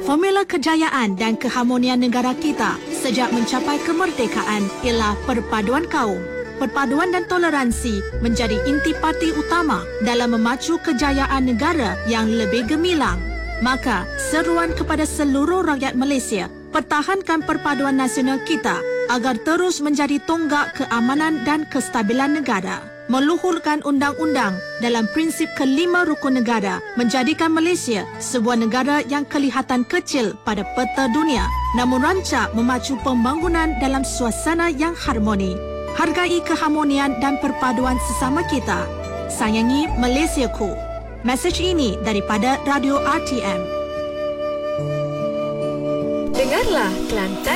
Formula kejayaan dan keharmonian negara kita sejak mencapai kemerdekaan ialah perpaduan kaum. Perpaduan dan toleransi menjadi intipati utama dalam memacu kejayaan negara yang lebih gemilang. Maka, seruan kepada seluruh rakyat Malaysia, pertahankan perpaduan nasional kita agar terus menjadi tonggak keamanan dan kestabilan negara. Meluhurkan undang-undang dalam prinsip kelima rukun negara menjadikan Malaysia sebuah negara yang kelihatan kecil pada peta dunia, namun rancak memacu pembangunan dalam suasana yang harmoni. Hargai keharmonian dan perpaduan sesama kita. Sayangi Malaysiaku. Mesej ini daripada Radio RTM. Dengarlah Kelantan